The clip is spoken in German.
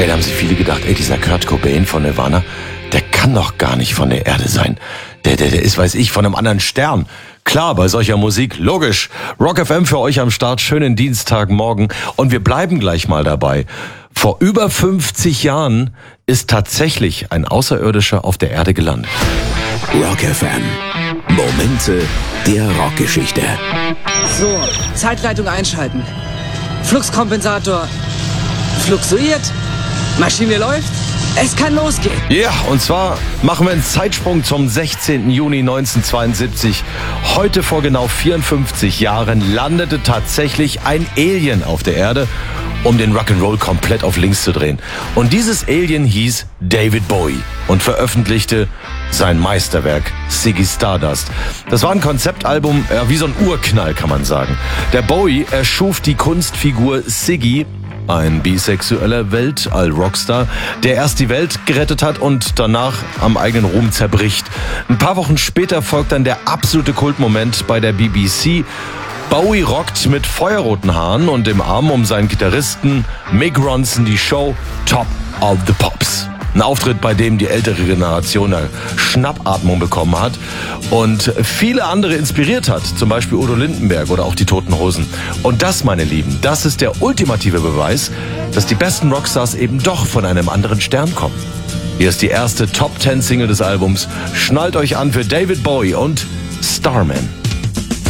Ey, da haben sich viele gedacht, dieser Kurt Cobain von Nirvana, der kann doch gar nicht von der Erde sein. Der ist, weiß ich, von einem anderen Stern. Klar, bei solcher Musik, logisch. Rock FM für euch am Start, schönen Dienstagmorgen. Und wir bleiben gleich mal dabei. Vor über 50 Jahren ist tatsächlich ein Außerirdischer auf der Erde gelandet. Rock FM. Momente der Rockgeschichte. So, Zeitleitung einschalten. Fluxkompensator fluxuiert. Maschine läuft. Es kann losgehen. Ja, und zwar machen wir einen Zeitsprung zum 16. Juni 1972. Heute vor genau 54 Jahren landete tatsächlich ein Alien auf der Erde, um den Rock'n'Roll komplett auf links zu drehen. Und dieses Alien hieß David Bowie und veröffentlichte sein Meisterwerk Ziggy Stardust. Das war ein Konzeptalbum, wie so ein Urknall, kann man sagen. Der Bowie erschuf die Kunstfigur Ziggy, ein bisexueller Weltall-Rockstar, der erst die Welt gerettet hat und danach am eigenen Ruhm zerbricht. Ein paar Wochen später folgt dann der absolute Kultmoment bei der BBC. Bowie rockt mit feuerroten Haaren und im Arm um seinen Gitarristen Mick Ronson die Show Top of the Pops. Ein Auftritt, bei dem die ältere Generation eine Schnappatmung bekommen hat und viele andere inspiriert hat, zum Beispiel Udo Lindenberg oder auch die Toten Hosen. Und das, meine Lieben, das ist der ultimative Beweis, dass die besten Rockstars eben doch von einem anderen Stern kommen. Hier ist die erste Top-10-Single des Albums. Schnallt euch an für David Bowie und Starman.